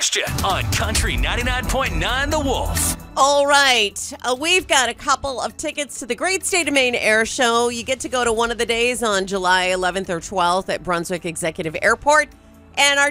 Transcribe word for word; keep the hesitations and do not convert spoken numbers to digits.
question on Country ninety-nine point nine The Wolf. All right. Uh, we've got a couple of tickets to the Great State of Maine Air Show. You get to go to one of the days on July eleventh or twelfth at Brunswick Executive Airport. And our